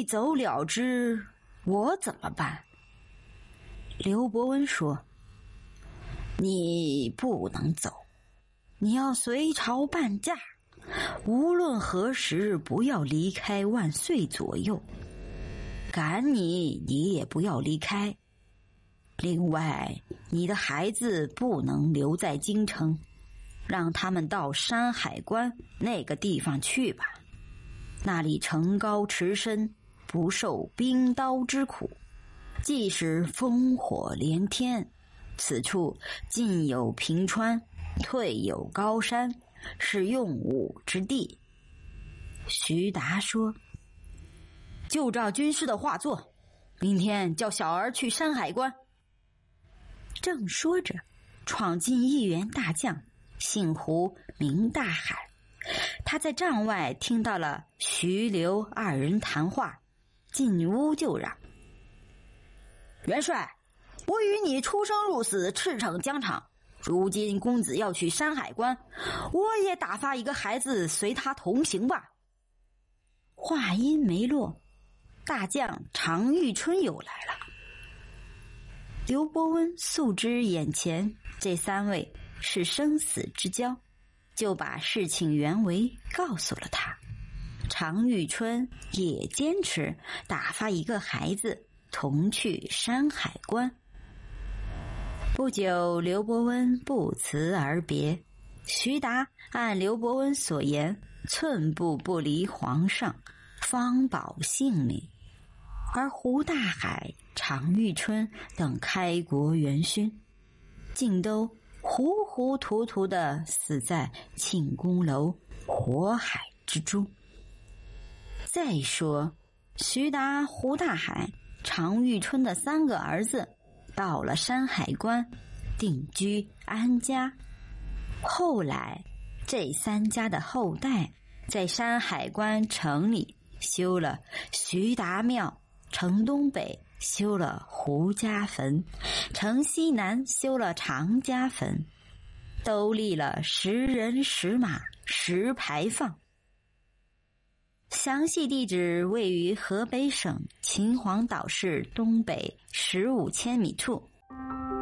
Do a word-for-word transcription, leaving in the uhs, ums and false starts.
一走了之，我怎么办？刘伯温说，你不能走，你要随朝伴驾，无论何时不要离开万岁左右，赶你你也不要离开。另外，你的孩子不能留在京城，让他们到山海关那个地方去吧，那里城高池深，不受兵刀之苦，即使烽火连天，此处进有平川，退有高山，是用武之地。徐达说，就照军师的话做，明天叫小儿去山海关。正说着，闯进一员大将，姓胡名大海。他在帐外听到了徐刘二人谈话，进屋就嚷，元帅，我与你出生入死，驰骋疆场，如今公子要去山海关，我也打发一个孩子随他同行吧。话音没落，大将常遇春又来了。刘伯温素知眼前这三位是生死之交，就把事情原委告诉了他。常遇春也坚持打发一个孩子同去山海关。不久，刘伯温不辞而别，徐达按刘伯温所言，寸步不离皇上，方保性命。而胡大海、常遇春等开国元勋，竟都糊糊涂涂地死在庆功楼火海之中。再说，徐达、胡大海、常遇春的三个儿子到了山海关，定居安家。后来，这三家的后代在山海关城里修了徐达庙，城东北修了胡家坟，城西南修了常家坟，都立了十人十马十牌坊。详细地址位于河北省秦皇岛市东北十五千米处。